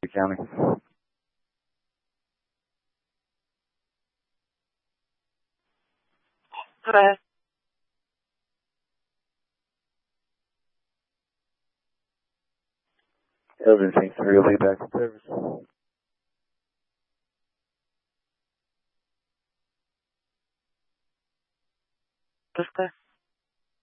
County. Hello. Elvin St. Serial Lee back in service. Okay.